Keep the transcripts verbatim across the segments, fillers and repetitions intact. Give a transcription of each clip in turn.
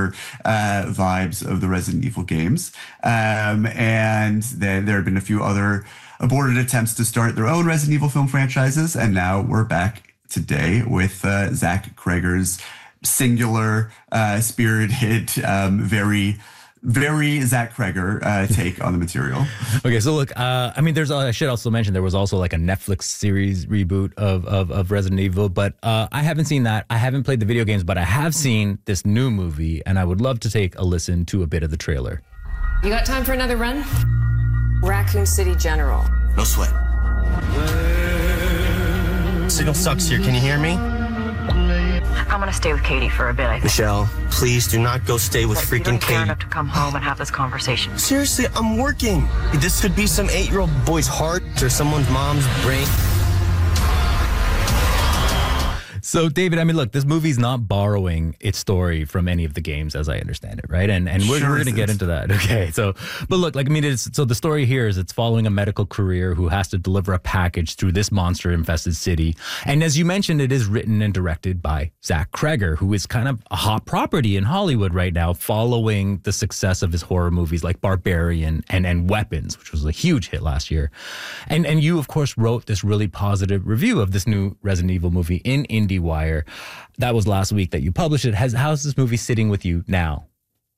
similar uh, vibes of the Resident Evil games. Um, and then there have been a few other aborted attempts to start their own Resident Evil film franchises. And now we're back today with uh, Zach Cregger's singular, uh, spirited, um, very... Very Zach Cregger uh, take on the material. Okay, so look, uh, I mean, there's. Uh, I should also mention there was also like a Netflix series reboot of of, of Resident Evil, but uh, I haven't seen that. I haven't played the video games, but I have seen this new movie, and I would love to take a listen to a bit of the trailer. You got time for another run? Raccoon City General. No sweat. Signal sucks here. Can you hear me? I'm gonna stay with Katie for a bit, I think. Michelle, please do not go stay with Like, freaking you don't care Katie. enough to come home and have this conversation. Seriously, I'm working. This could be some eight-year-old boy's heart or someone's mom's brain. So, David, I mean, look, this movie's not borrowing its story from any of the games, as I understand it, right? And and we're, Sure we're going to get isn't. into that, okay? So, but look, like, I mean, it's, so the story here is it's following a medical career who has to deliver a package through this monster-infested city. And as you mentioned, it is written and directed by Zach Cregger, who is kind of a hot property in Hollywood right now, following the success of his horror movies like Barbarian and, and Weapons, which was a huge hit last year. And, and you, of course, wrote this really positive review of this new Resident Evil movie in IndieWire. That was last week that you published it. Has how's this movie sitting with you now?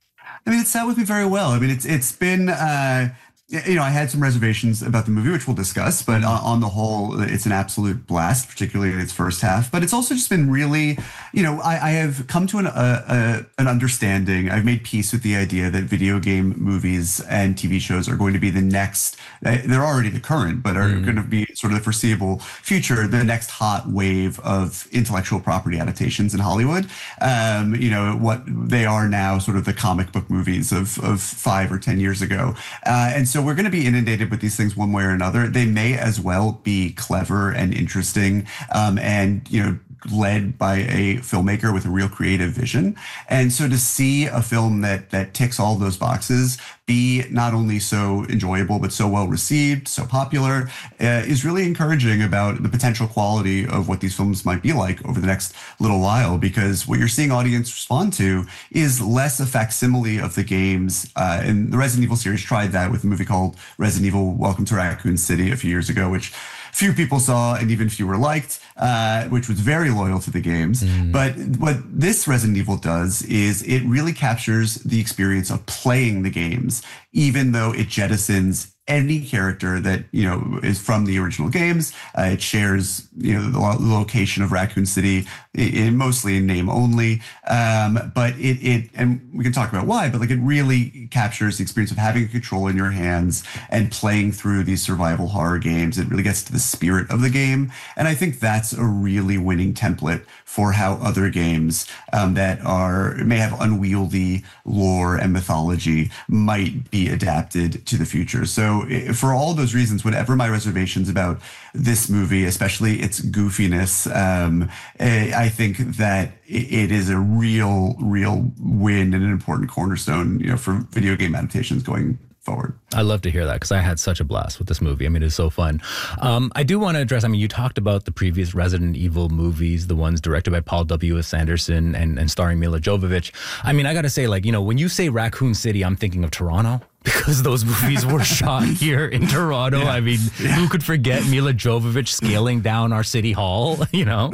I mean, it sat with me very well. I mean, it's it's been, uh, you know, I had some reservations about the movie, which we'll discuss, but uh, on the whole, it's an absolute blast, particularly in its first half. But it's also just been really, you know, I, I have come to an uh, uh, an understanding. I've made peace with the idea that video game movies and T V shows are going to be the next, uh, they're already the current, but are mm. going to be sort of the foreseeable future, the next hot wave of intellectual property adaptations in Hollywood. Um, you know, what they are now sort of the comic book movies of, of five or ten years ago. Uh, and so So we're going to be inundated with these things one way or another. They may as well be clever and interesting, um, and, you know, led by a filmmaker with a real creative vision. And so to see a film that that ticks all those boxes be not only so enjoyable, but so well received, so popular, uh, is really encouraging about the potential quality of what these films might be like over the next little while, because what you're seeing audience respond to is less a facsimile of the games. Uh, and the Resident Evil series tried that with a movie called Resident Evil Welcome to Raccoon City a few years ago, which few people saw and even fewer liked, uh, which was very loyal to the games. Mm. But what this Resident Evil does is it really captures the experience of playing the games, even though it jettisons any character that, you know, is from the original games. Uh, it shares, you know, the, lo- the location of Raccoon City, in, in mostly in name only. Um, but it, it, and we can talk about why, but like it really captures the experience of having a control in your hands and playing through these survival horror games. It really gets to the spirit of the game. And I think that's a really winning template for how other games um, that are, may have unwieldy lore and mythology might be adapted to the future. So for all those reasons, whatever my reservations about this movie, especially its goofiness, um, I think that it is a real, real win and an important cornerstone, you know, for video game adaptations going forward. I love to hear that because I had such a blast with this movie. I mean, it's so fun. Um, I do want to address, I mean, you talked about the previous Resident Evil movies, the ones directed by Paul W S. Anderson and, and starring Mila Jovovich. I mean, I got to say, like, you know, when you say Raccoon City, I'm thinking of Toronto, because those movies were shot here in Toronto. Yeah. I mean, yeah. Who could forget Mila Jovovich scaling down our city hall, you know?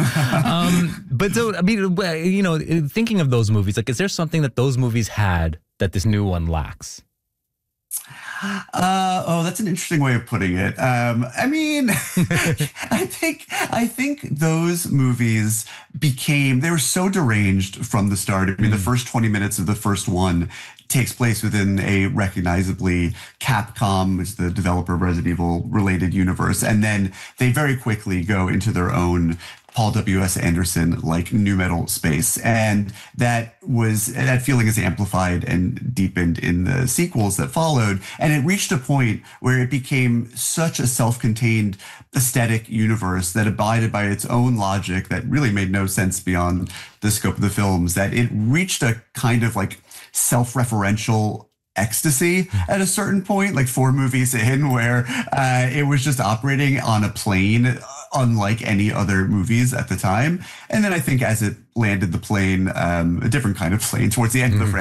Um, but so, I mean, you know, thinking of those movies, like, is there something that those movies had that this new one lacks? Uh, oh, that's an interesting way of putting it. Um, I mean, I think I think those movies became, they were so deranged from the start. I mean, mm. the first twenty minutes of the first one takes place within a recognizably Capcom, which is the developer of Resident Evil, related universe. And then they very quickly go into their own Paul W S. Anderson like nu metal space. And that was, that feeling is amplified and deepened in the sequels that followed. And it reached a point where it became such a self-contained aesthetic universe that abided by its own logic that really made no sense beyond the scope of the films, that it reached a kind of like self-referential ecstasy at a certain point, like four movies in, where uh, it was just operating on a plane unlike any other movies at the time. And then I think as it landed the plane, um, a different kind of plane towards the end mm-hmm. of the